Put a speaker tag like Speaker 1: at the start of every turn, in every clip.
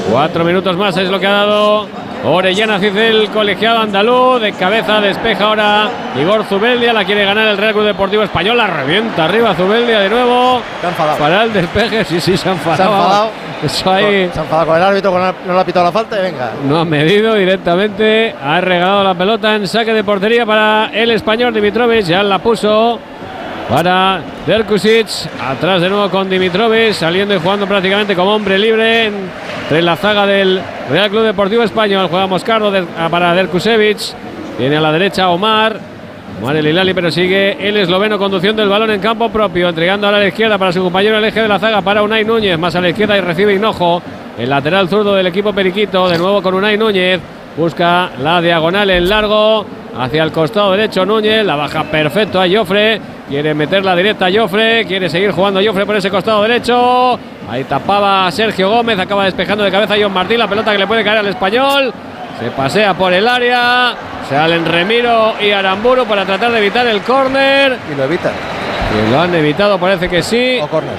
Speaker 1: 4 minutos más es lo que ha dado Orellana Cid, el colegiado andaluz. De cabeza despeja ahora Igor Zubeldia. La quiere ganar el Real Club Deportivo Español. La revienta arriba Zubeldia de nuevo. Para el despeje. Sí, se ha enfadado. Eso ahí.
Speaker 2: Se ha enfadado con el árbitro, no le ha pitado la falta y venga.
Speaker 1: No ha medido directamente. Ha regalado la pelota en saque de portería para el español Dimitrovic. Ya la puso para Derkusic. Atrás de nuevo con Dimitrovic. Saliendo y jugando prácticamente como hombre libre entre la zaga del Real Club Deportivo Español. Juega Moscardo para Derkusevic. Tiene a la derecha Omar el Hilali, pero sigue el esloveno conduciendo el balón en campo propio, entregando ahora a la izquierda para su compañero el eje de la zaga, para Unai Núñez, más a la izquierda y recibe Hinojo, el lateral zurdo del equipo periquito, de nuevo con Unai Núñez, busca la diagonal en largo, hacia el costado derecho Núñez, la baja perfecto a Jofre, quiere meter la directa a Jofre, quiere seguir jugando Jofre por ese costado derecho, ahí tapaba Sergio Gómez, acaba despejando de cabeza John Martín, la pelota que le puede caer al español, se pasea por el área, salen Remiro y Aramburu para tratar de evitar el córner.
Speaker 2: Y lo evitan.
Speaker 1: Y lo han evitado, parece que sí.
Speaker 2: O córner.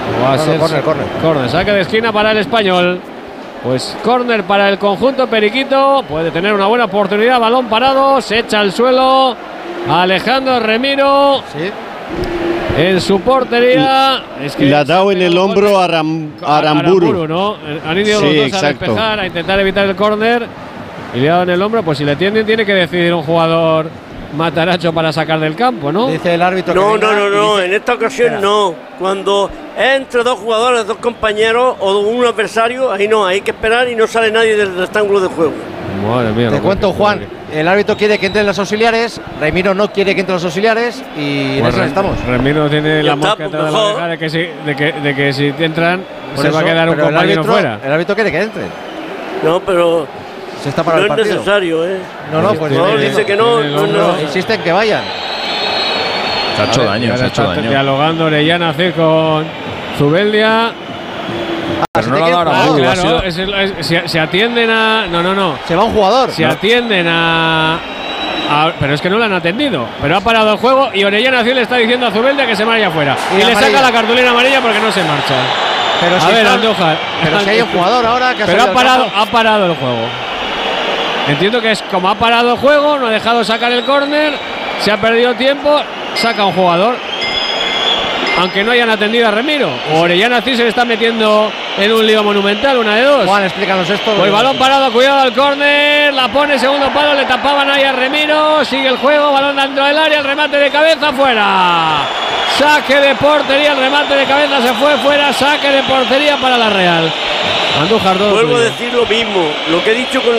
Speaker 1: Córner, saque de esquina para el español. Pues córner para el conjunto periquito. Puede tener una buena oportunidad. Balón parado, se echa al suelo Alejandro Remiro.
Speaker 2: Sí.
Speaker 1: En su portería.
Speaker 3: Es que le ha dado en el hombro a Aramburu,
Speaker 1: ¿no? Han ido los dos a despejar, a intentar evitar el córner. Y le ha dado en el hombro, pues si le tienen, tiene que decidir un jugador Mataracho para sacar del campo, ¿no?
Speaker 2: Dice el árbitro
Speaker 4: que no, en esta ocasión no. Cuando es entre dos jugadores, dos compañeros o un adversario, ahí no, hay que esperar y no sale nadie del rectángulo de juego.
Speaker 1: Madre mía.
Speaker 2: Te cuento, Juan, el árbitro quiere que entren los auxiliares, Remiro no quiere que entren los auxiliares y en eso estamos.
Speaker 1: Remiro tiene la mosca de la oreja de que si entran se va a quedar un compañero fuera.
Speaker 2: El árbitro quiere que entren.
Speaker 4: No, pero
Speaker 2: se está para
Speaker 4: no
Speaker 2: el partido.
Speaker 4: Es necesario,
Speaker 2: No, pues
Speaker 4: dice que no.
Speaker 2: Insisten que vayan.
Speaker 5: Se ha hecho daño, se ha hecho daño.
Speaker 1: Dialogando Orellana Cid con Zubeldia.
Speaker 5: Pero no lo ha dado ahora.
Speaker 1: Claro, se atienden a. No.
Speaker 2: Se va un jugador.
Speaker 1: Se atienden a. Pero es que no lo han atendido. Pero ha parado el juego y Orellana Cid le está diciendo a Zubeldia que se marcha afuera. Y le saca la cartulina amarilla porque no se marcha.
Speaker 2: Pero
Speaker 1: a ver, Andújar.
Speaker 2: Pero si hay un jugador ahora que
Speaker 1: ha parado el juego. Entiendo que es como ha parado el juego, no ha dejado sacar el córner, se ha perdido tiempo, saca un jugador. Aunque no hayan atendido a Remiro. Orellana Cid se le está metiendo en un lío monumental, una de dos.
Speaker 2: Juan, explícanos esto.
Speaker 1: Pues balón parado, cuidado al córner, la pone segundo palo, le tapaban ahí a Remiro, sigue el juego, balón dentro del área, el remate de cabeza fuera. Saque de portería, el remate de cabeza se fue fuera, saque de portería para la Real. Andújar,
Speaker 4: vuelvo a decir lo mismo, lo que he dicho con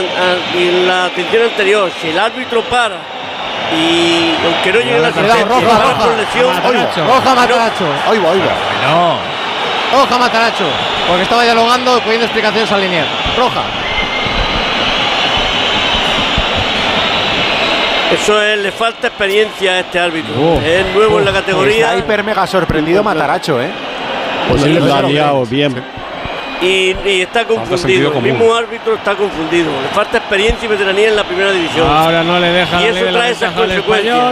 Speaker 4: la atención anterior, si el árbitro para y aunque no llegue la asistencia,
Speaker 2: roja Mataracho. Roja Mataracho, porque estaba dialogando, pidiendo explicaciones al lineal. Roja.
Speaker 4: Eso es, le falta experiencia a este árbitro. Es nuevo en la categoría.
Speaker 6: Está hiper mega sorprendido Mataracho,
Speaker 3: Pues sí, lo ha liado bien.
Speaker 4: Y está confundido. El mismo árbitro está confundido. Le falta experiencia y veteranía en la primera división.
Speaker 1: Ahora no le deja.
Speaker 4: Y eso trae esas consecuencias.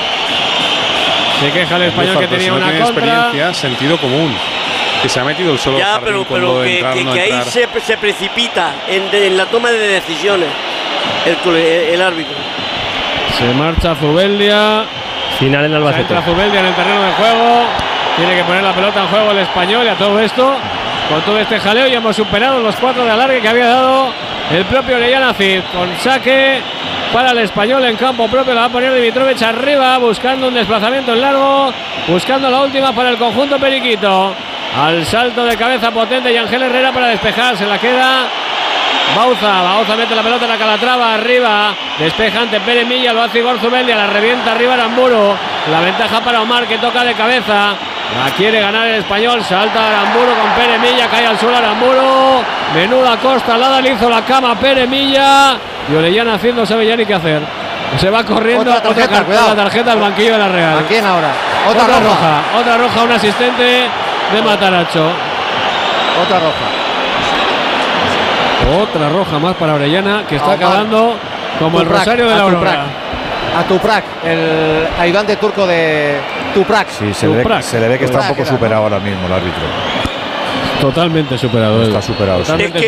Speaker 1: Se queja el español que tenía una contra.
Speaker 5: Experiencia, sentido común. Que se ha metido el solo.
Speaker 4: Ya, pero que ahí se precipita en la toma de decisiones el árbitro.
Speaker 1: Se marcha Zubeldia.
Speaker 7: Final en Albacete.
Speaker 1: Entra Zubeldia en el terreno de juego. Tiene que poner la pelota en juego el español y a todo esto. Con todo este jaleo ya hemos superado los 4 de alargue que había dado el propio Orellana Cid. Con saque para el español en campo propio. La va a poner Dimitrovic arriba, buscando un desplazamiento en largo. Buscando la última para el conjunto periquito. Al salto de cabeza potente y Ángel Herrera para despejar. Se la queda Bauza mete la pelota en la Calatrava arriba. Despeja ante Pere Milla. Lo hace Igor Zubeldia. La revienta arriba Aramburu. La ventaja para Omar, que toca de cabeza. La quiere ganar el español, salta Aramburu con Pere Milla, cae al suelo Aramburu, menuda costalada, le hizo la cama a Pere Milla y Orellana Cid no sabe ya ni qué hacer. Se va corriendo,
Speaker 2: otra
Speaker 1: tarjeta al banquillo de la Real.
Speaker 2: ¿A quién ahora?
Speaker 1: Otra roja, un asistente de Mataracho. Otra roja más para Orellana, que está acabando como el rosario de la Aurora.
Speaker 2: A Tuprak, el ayudante turco de Tuprak.
Speaker 6: Sí, se le ve que está un poco superado ahora mismo el árbitro.
Speaker 1: Totalmente superado.
Speaker 6: Está superado.
Speaker 4: Es que